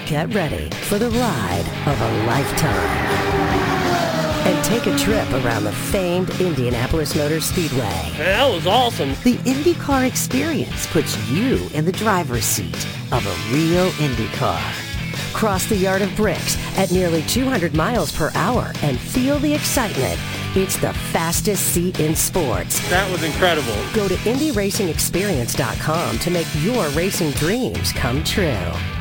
Get ready for the ride of a lifetime. And take a trip around the famed Indianapolis Motor Speedway. That was awesome. The IndyCar experience puts you in the driver's seat of a real Indy car. Cross the Yard of Bricks at nearly 200 miles per hour and feel the excitement. It's the fastest seat in sports. That was incredible. Go to IndyRacingExperience.com to make your racing dreams come true.